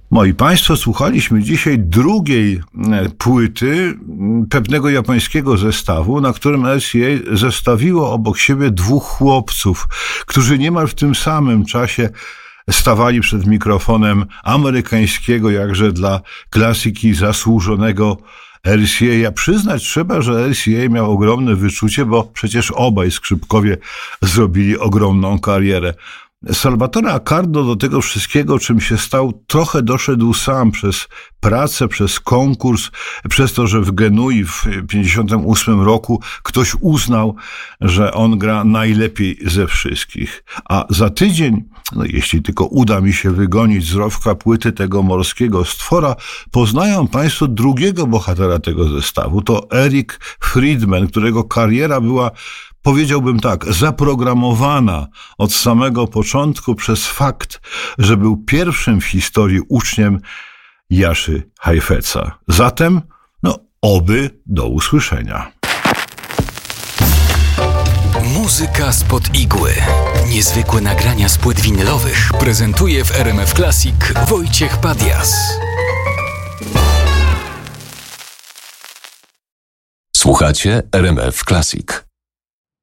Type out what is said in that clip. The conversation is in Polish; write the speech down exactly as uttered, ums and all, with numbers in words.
Moi Państwo, słuchaliśmy dzisiaj drugiej płyty pewnego japońskiego zestawu, na którym L C A zestawiło obok siebie dwóch chłopców, którzy niemal w tym samym czasie stawali przed mikrofonem amerykańskiego, jakże dla klasyki zasłużonego L C A. Przyznać trzeba, że L C A miał ogromne wyczucie, bo przecież obaj skrzypkowie zrobili ogromną karierę. Salvatore Accardo do tego wszystkiego, czym się stał, trochę doszedł sam przez pracę, przez konkurs, przez to, że w Genui w pięćdziesiątym ósmym roku ktoś uznał, że on gra najlepiej ze wszystkich. A za tydzień, no jeśli tylko uda mi się wygonić z rowka płyty tego morskiego stwora, poznają Państwo drugiego bohatera tego zestawu. To Eric Friedman, którego kariera była, powiedziałbym tak, zaprogramowana od samego początku przez fakt, że był pierwszym w historii uczniem Yaszy Heifetza. Zatem, no, oby do usłyszenia. Muzyka spod igły. Niezwykłe nagrania z płyt winylowych prezentuje w R M F Classic Wojciech Padias. Słuchacie R M F Classic.